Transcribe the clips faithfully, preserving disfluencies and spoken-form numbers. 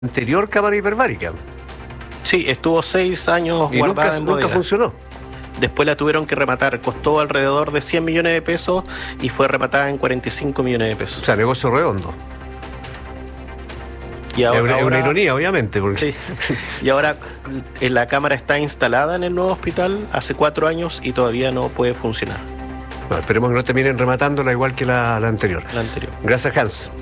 anterior cámara hiperbárica. Sí, estuvo seis años y guardada nunca, en nunca bodega. funcionó. Después la tuvieron que rematar, costó alrededor de cien millones de pesos y fue rematada en cuarenta y cinco millones de pesos. O sea, negocio redondo. Y ahora, es una, ahora, una ironía, obviamente. Porque... Sí. Y ahora la cámara está instalada en el nuevo hospital hace cuatro años y todavía no puede funcionar. Bueno, esperemos que no terminen rematándola igual que la, la anterior. La anterior. Gracias, Hans.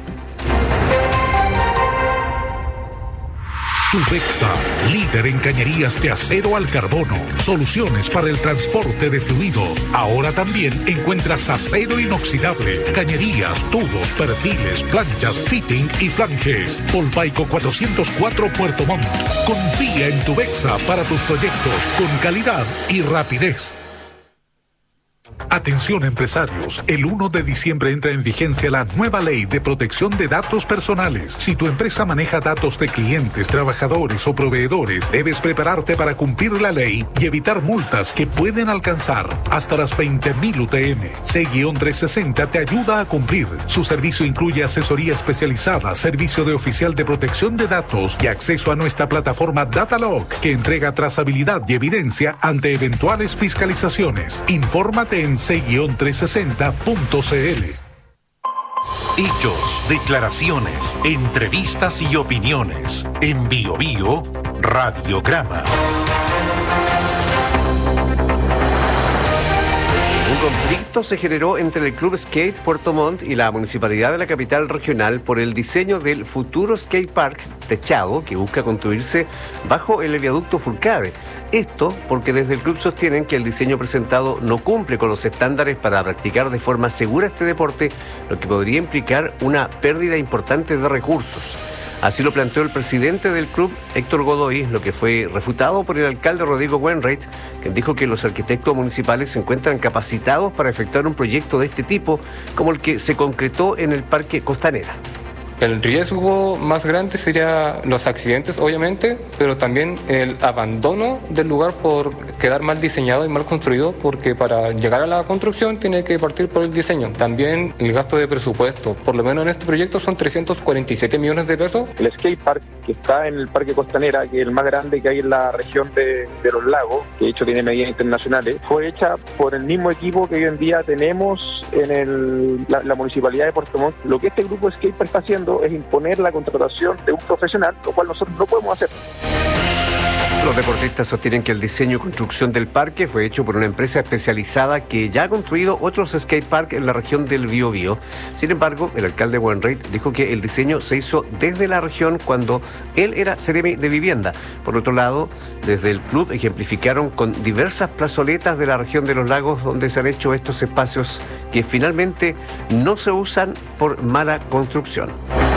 Tubexa, líder en cañerías de acero al carbono. Soluciones para el transporte de fluidos. Ahora también encuentras acero inoxidable, cañerías, tubos, perfiles, planchas, fitting y flanges. Polpaico cuatrocientos cuatro Puerto Montt. Confía en Tubexa para tus proyectos con calidad y rapidez. Atención empresarios, el uno de diciembre entra en vigencia la nueva ley de protección de datos personales. Si tu empresa maneja datos de clientes, trabajadores o proveedores, debes prepararte para cumplir la ley y evitar multas que pueden alcanzar hasta las veinte mil U T M. C trescientos sesenta te ayuda a cumplir. Su servicio incluye asesoría especializada, servicio de oficial de protección de datos y acceso a nuestra plataforma Datalog, que entrega trazabilidad y evidencia ante eventuales fiscalizaciones. Infórmate en c trescientos sesenta punto c l. Hechos, declaraciones, entrevistas y opiniones. En Bio Bio, Radiograma. Un conflicto se generó entre el Club Skate Puerto Montt y la Municipalidad de la capital regional por el diseño del futuro skate park techado que busca construirse bajo el viaducto Fulcade. Esto porque desde el club sostienen que el diseño presentado no cumple con los estándares para practicar de forma segura este deporte, lo que podría implicar una pérdida importante de recursos. Así lo planteó el presidente del club, Héctor Godoy, lo que fue refutado por el alcalde Rodrigo Wainwright, quien dijo que los arquitectos municipales se encuentran capacitados para efectuar un proyecto de este tipo, como el que se concretó en el Parque Costanera. El riesgo más grande sería los accidentes, obviamente, pero también el abandono del lugar por quedar mal diseñado y mal construido, porque para llegar a la construcción tiene que partir por el diseño. También el gasto de presupuesto, por lo menos en este proyecto son trescientos cuarenta y siete millones de pesos. El skate park que está en el Parque Costanera, que es el más grande que hay en la región de, de los lagos, que de hecho tiene medidas internacionales, fue hecha por el mismo equipo que hoy en día tenemos en el, la, la Municipalidad de Puerto Montt. Lo que este grupo skate park está haciendo es imponer la contratación de un profesional, lo cual nosotros no podemos hacer. Los deportistas sostienen que el diseño y construcción del parque fue hecho por una empresa especializada que ya ha construido otros skateparks en la región del Biobío. Sin embargo, el alcalde Wainwright dijo que el diseño se hizo desde la región cuando él era seremi de vivienda. Por otro lado, desde el club ejemplificaron con diversas plazoletas de la región de los lagos donde se han hecho estos espacios que finalmente no se usan por mala construcción.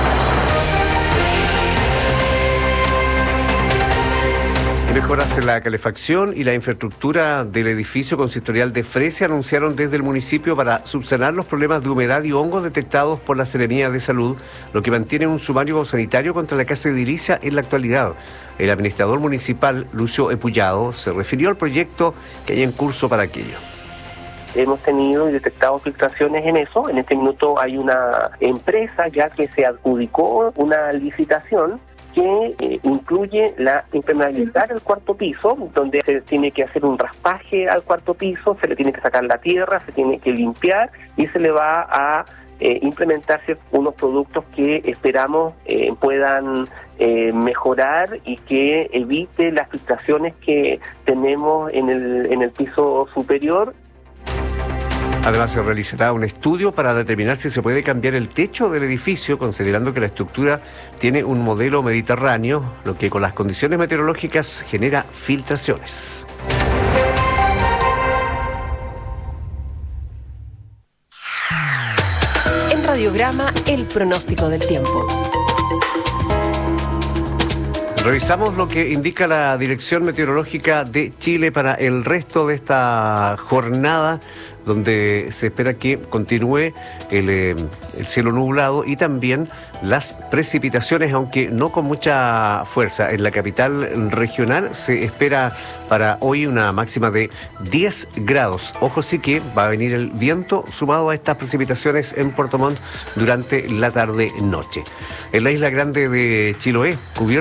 Mejoras en la calefacción y la infraestructura del edificio consistorial de Fresia anunciaron desde el municipio para subsanar los problemas de humedad y hongos detectados por la Seremía de Salud, lo que mantiene un sumario sanitario contra la Casa Edilicia en la actualidad. El administrador municipal, Lucio Epullado, se refirió al proyecto que hay en curso para aquello. Hemos tenido y detectado filtraciones en eso. En este minuto hay una empresa ya que se adjudicó una licitación que eh, incluye la impermeabilizar el cuarto piso, donde se tiene que hacer un raspaje al cuarto piso, se le tiene que sacar la tierra, se tiene que limpiar y se le va a eh, implementarse unos productos que esperamos eh, puedan eh, mejorar y que evite las filtraciones que tenemos en el, en el piso superior. Además, se realizará un estudio para determinar si se puede cambiar el techo del edificio, considerando que la estructura tiene un modelo mediterráneo, lo que con las condiciones meteorológicas genera filtraciones. En Radiograma, el pronóstico del tiempo. Revisamos lo que indica la Dirección Meteorológica de Chile para el resto de esta jornada donde se espera que continúe el, eh, el cielo nublado y también las precipitaciones, aunque no con mucha fuerza. En la capital regional se espera para hoy una máxima de diez grados. Ojo, sí que va a venir el viento sumado a estas precipitaciones en Puerto Montt durante la tarde-noche. En la isla grande de Chiloé, cubierto